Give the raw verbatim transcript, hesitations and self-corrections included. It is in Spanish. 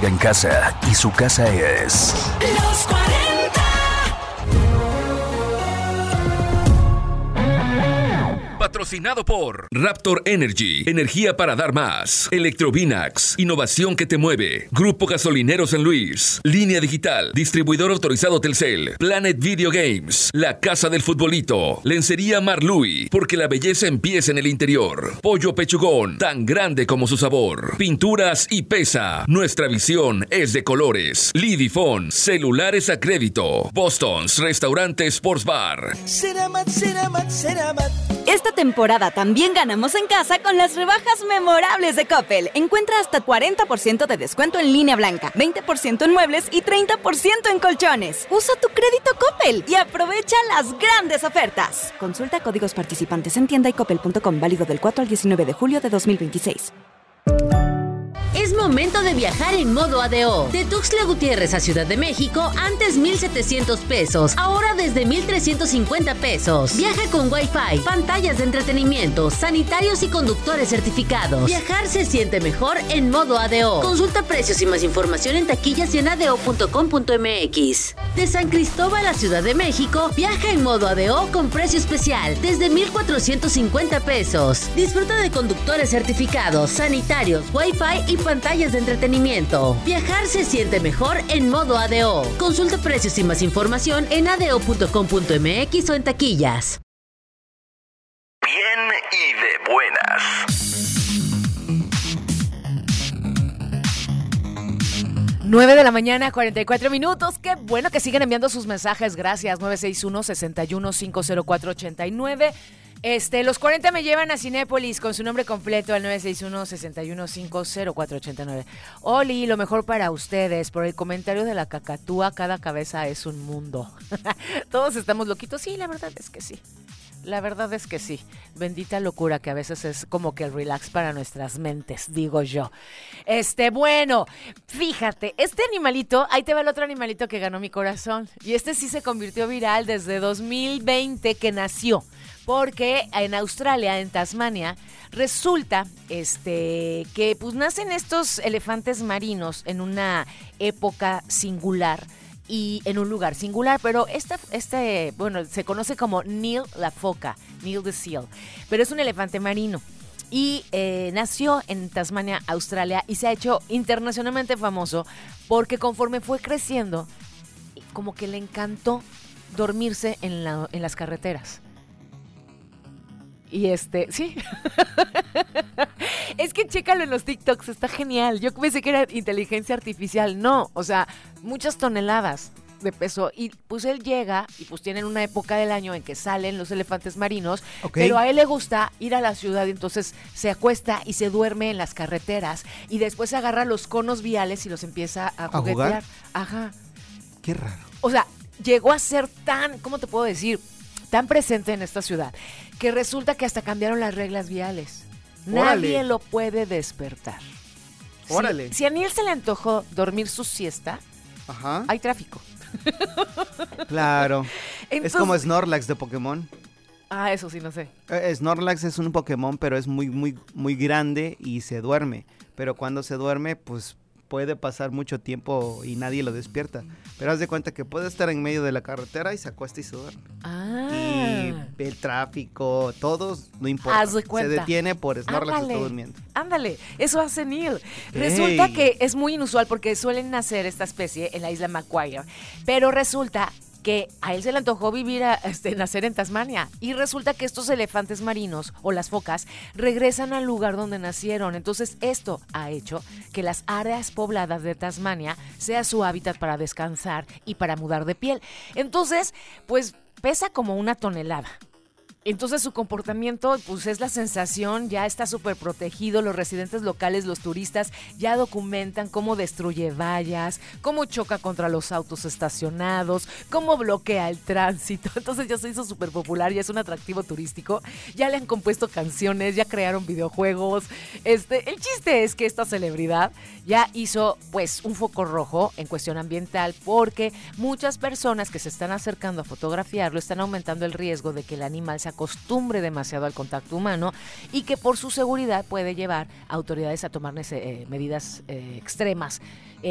llega en casa y su casa es... Los cuarenta. Patrocinado por Raptor Energy, energía para dar más. Electrovinax, innovación que te mueve. Grupo Gasolinero San Luis. Línea Digital, distribuidor autorizado Telcel. Planet Video Games, la casa del futbolito. Lencería Marlui, porque la belleza empieza en el interior. Pollo Pechugón, tan grande como su sabor. Pinturas y Pesa, nuestra visión es de colores. Lidifón, celulares a crédito. Boston's, restaurante Sports Bar. Ceramat, Ceramat, Ceramat. Esta temporada también ganamos en casa con las rebajas memorables de Coppel. Encuentra hasta cuarenta por ciento de descuento en línea blanca, veinte por ciento en muebles y treinta por ciento en colchones. Usa tu crédito Coppel y aprovecha las grandes ofertas. Consulta códigos participantes en tienda y coppel punto com, válido del cuatro al diecinueve de julio de dos mil veintiséis. Es momento de viajar en modo A D O. De Tuxtla Gutiérrez a Ciudad de México, antes mil setecientos pesos, ahora desde mil trescientos cincuenta pesos. Viaja con Wi-Fi, pantallas de entretenimiento, sanitarios y conductores certificados. Viajar se siente mejor en modo A D O. Consulta precios y más información en taquillas y en a d o punto com punto m x. De San Cristóbal a Ciudad de México, viaja en modo A D O con precio especial, desde mil cuatrocientos cincuenta pesos. Disfruta de conductores certificados, sanitarios, Wi-Fi y pantallas de entretenimiento. Viajar se siente mejor en modo A D O. Consulta precios y más información en a d o punto com punto m x o en taquillas. Bien y de buenas. nueve de la mañana, cuarenta y cuatro minutos. Qué bueno que siguen enviando sus mensajes. Gracias. nueve seis uno, seis uno, cinco cero cuatro, ocho nueve. Este, los cuarenta me llevan a Cinépolis con su nombre completo al nueve seis uno, seis uno, cinco cero cuatro, ocho nueve. Oli, lo mejor para ustedes. Por el comentario de la cacatúa, cada cabeza es un mundo. Todos estamos loquitos. Sí, la verdad es que sí. La verdad es que sí. Bendita locura que a veces es como que el relax para nuestras mentes, digo yo. Este, bueno, fíjate, este animalito, ahí te va el otro animalito que ganó mi corazón. Y este sí se convirtió viral desde dos mil veinte que nació. Porque en Australia, en Tasmania, resulta este, que pues nacen estos elefantes marinos en una época singular y en un lugar singular, pero esta, este, bueno, se conoce como Neil la foca, Neil the seal, pero es un elefante marino. Y eh, nació en Tasmania, Australia, y se ha hecho internacionalmente famoso porque conforme fue creciendo, como que le encantó dormirse en, la, en las carreteras. Y este, sí. Es que chécalo en los TikToks, está genial. Yo pensé que era inteligencia artificial. No, o sea, muchas toneladas de peso. Y pues él llega y pues tienen una época del año en que salen los elefantes marinos. Okay. Pero a él le gusta ir a la ciudad y entonces se acuesta y se duerme en las carreteras. Y después se agarra los conos viales y los empieza a, ¿A juguetear. jugar? Ajá. Qué raro. O sea, llegó a ser tan, ¿cómo te puedo decir? Tan presente en esta ciudad, que resulta que hasta cambiaron las reglas viales. Órale. Nadie lo puede despertar. Órale. Si, si a Neil se le antojó dormir su siesta, Ajá. hay tráfico. Claro. Entonces, es como Snorlax de Pokémon. Ah, eso sí, no sé. Eh, Snorlax es un Pokémon, pero es muy, muy, muy grande y se duerme. Pero cuando se duerme, pues puede pasar mucho tiempo y nadie lo despierta. Pero haz de cuenta que puede estar en medio de la carretera y se acuesta y se duerme. Ah. Y el tráfico, todo, no importa. Haz de cuenta. Se detiene por Snorlax que Ándale, está durmiendo. Ándale, eso hace Neil. Hey. Resulta que es muy inusual porque suelen nacer esta especie en la isla Macquarie. Pero resulta que a él se le antojó vivir, a, este, nacer en Tasmania. Y resulta que estos elefantes marinos o las focas regresan al lugar donde nacieron. Entonces esto ha hecho que las áreas pobladas de Tasmania sea su hábitat para descansar y para mudar de piel. Entonces, pues pesa como una tonelada. Entonces su comportamiento, pues es la sensación, ya está súper protegido, los residentes locales, los turistas ya documentan cómo destruye vallas, cómo choca contra los autos estacionados, cómo bloquea el tránsito. Entonces ya se hizo súper popular, ya es un atractivo turístico, ya le han compuesto canciones, ya crearon videojuegos. Este, el chiste es que esta celebridad ya hizo pues un foco rojo en cuestión ambiental porque muchas personas que se están acercando a fotografiarlo están aumentando el riesgo de que el animal se acostumbre demasiado al contacto humano y que por su seguridad puede llevar a autoridades a tomar eh, medidas eh, extremas.